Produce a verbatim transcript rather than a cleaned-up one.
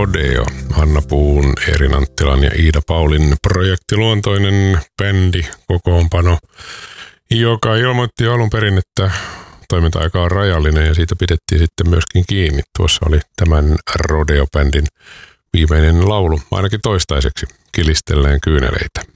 Rodeo, Hanna Puun, Eerin Anttilan ja Iida Paulin projektiluontoinen bändi kokoonpano, joka ilmoitti alun perin, että toiminta-aika on rajallinen ja siitä pidettiin sitten myöskin kiinni. Tuossa oli tämän Rodeo-bändin viimeinen laulu, ainakin toistaiseksi, Kilistellään kyyneleitä.